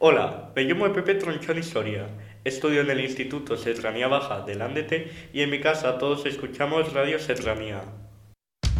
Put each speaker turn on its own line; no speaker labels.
Hola, me llamo Pepe Tronchón y Soria. Estudio en el Instituto Serranía Baja de Lándete y en mi casa todos escuchamos Radio Serranía.